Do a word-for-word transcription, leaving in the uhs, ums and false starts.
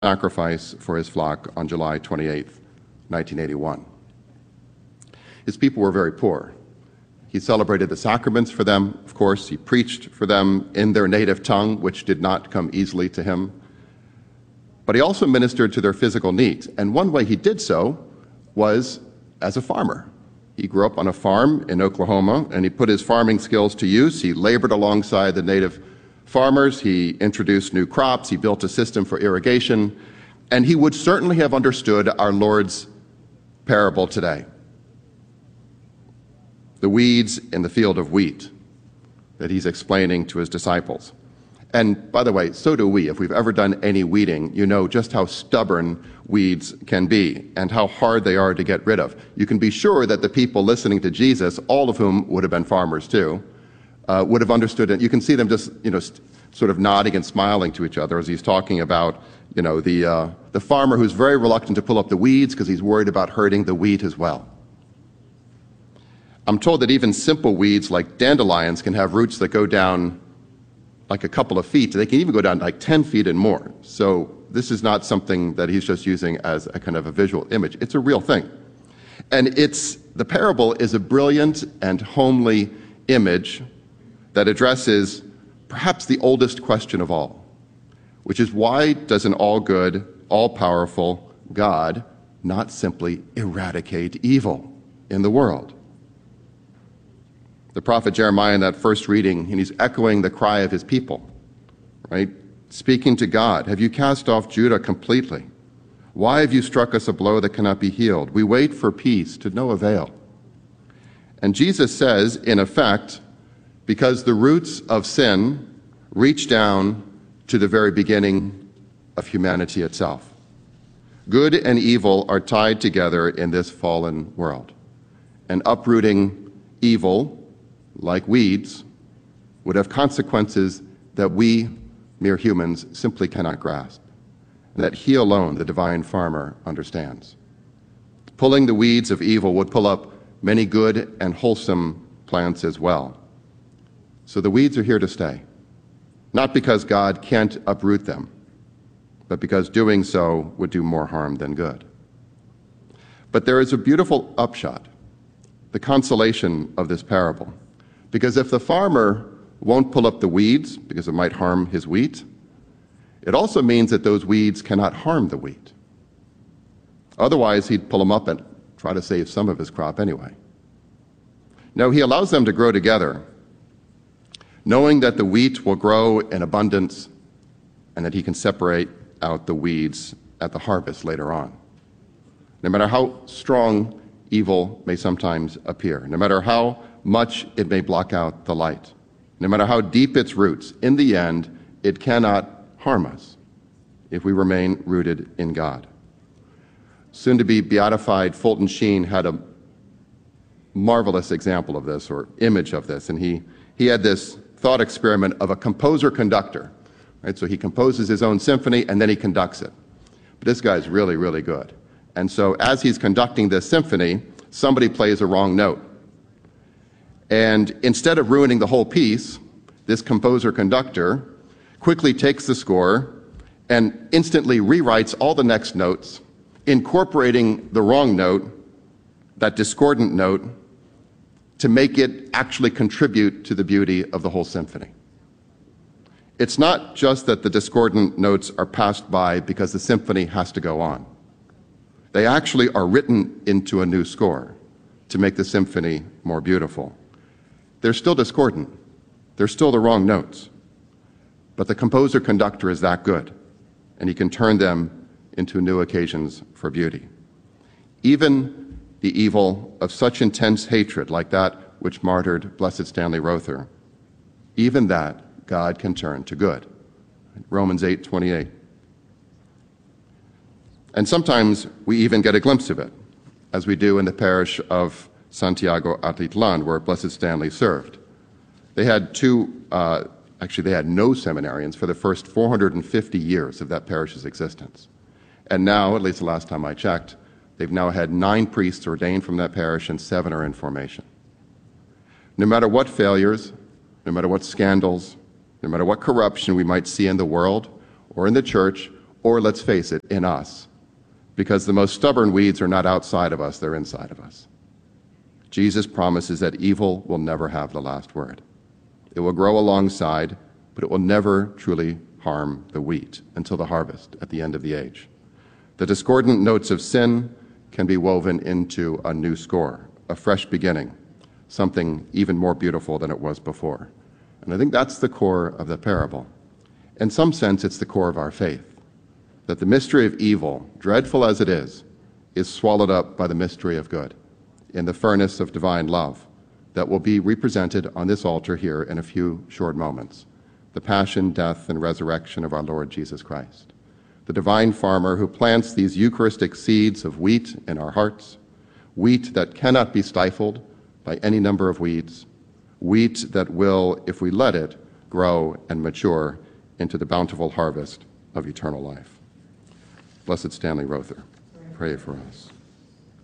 sacrifice for his flock on July twenty-eighth, nineteen eighty-one. His people were very poor. He celebrated the sacraments for them, of course. He preached for them in their native tongue, which did not come easily to him. But he also ministered to their physical needs. And one way he did so was as a farmer. He grew up on a farm in Oklahoma, and he put his farming skills to use. He labored alongside the native farmers. He introduced new crops. He built a system for irrigation. And he would certainly have understood our Lord's parable today. The weeds in the field of wheat that he's explaining to his disciples. And by the way, so do we. If we've ever done any weeding, you know just how stubborn weeds can be and how hard they are to get rid of. You can be sure that the people listening to Jesus, all of whom would have been farmers too, uh, would have understood it. You can see them just, you know, st- sort of nodding and smiling to each other as he's talking about, you know, the uh, the farmer who's very reluctant to pull up the weeds because he's worried about hurting the wheat as well. I'm told that even simple weeds like dandelions can have roots that go down like a couple of feet. They can even go down like ten feet and more. So this is not something that he's just using as a kind of a visual image. It's a real thing. And it's the parable is a brilliant and homely image that addresses perhaps the oldest question of all, which is why does an all-good, all-powerful God not simply eradicate evil in the world? The prophet Jeremiah in that first reading, and he's echoing the cry of his people, right? Speaking to God, have you cast off Judah completely? Why have you struck us a blow that cannot be healed? We wait for peace to no avail. And Jesus says, in effect, because the roots of sin reach down to the very beginning of humanity itself. Good and evil are tied together in this fallen world. And uprooting evil, like weeds, would have consequences that we, mere humans, simply cannot grasp, and that he alone, the divine farmer, understands. Pulling the weeds of evil would pull up many good and wholesome plants as well. So the weeds are here to stay, not because God can't uproot them, but because doing so would do more harm than good. But there is a beautiful upshot, the consolation of this parable. Because if the farmer won't pull up the weeds because it might harm his wheat, it also means that those weeds cannot harm the wheat. Otherwise, he'd pull them up and try to save some of his crop anyway. No, he allows them to grow together, knowing that the wheat will grow in abundance and that he can separate out the weeds at the harvest later on. No matter how strong evil may sometimes appear, no matter how much it may block out the light, no matter how deep its roots, in the end, it cannot harm us if we remain rooted in God. Soon to be beatified Fulton Sheen had a marvelous example of this, or image of this, and he, he had this thought experiment of a composer-conductor, right? So he composes his own symphony and then he conducts it. But this guy's really, really good. And so as he's conducting this symphony, somebody plays a wrong note. And instead of ruining the whole piece, this composer-conductor quickly takes the score and instantly rewrites all the next notes, incorporating the wrong note, that discordant note, to make it actually contribute to the beauty of the whole symphony. It's not just that the discordant notes are passed by because the symphony has to go on. They actually are written into a new score to make the symphony more beautiful. They're still discordant. They're still the wrong notes. But the composer-conductor is that good, and he can turn them into new occasions for beauty. Even the evil of such intense hatred, like that which martyred Blessed Stanley Rother, even that God can turn to good. Romans eight twenty-eight. And sometimes we even get a glimpse of it, as we do in the parish of Santiago Atitlan, where Blessed Stanley served. They had two, uh, actually they had no seminarians for the first four hundred fifty years of that parish's existence. And now, at least the last time I checked, they've now had nine priests ordained from that parish and seven are in formation. No matter what failures, no matter what scandals, no matter what corruption we might see in the world or in the church or let's face it, in us, because the most stubborn weeds are not outside of us, they're inside of us. Jesus promises that evil will never have the last word. It will grow alongside, but it will never truly harm the wheat until the harvest at the end of the age. The discordant notes of sin can be woven into a new score, a fresh beginning, something even more beautiful than it was before. And I think that's the core of the parable. In some sense, it's the core of our faith, that the mystery of evil, dreadful as it is, is swallowed up by the mystery of good in the furnace of divine love that will be represented on this altar here in a few short moments. The passion, death, and resurrection of our Lord Jesus Christ. The divine farmer who plants these Eucharistic seeds of wheat in our hearts, wheat that cannot be stifled by any number of weeds, wheat that will, if we let it, grow and mature into the bountiful harvest of eternal life. Blessed Stanley Rother, pray for us.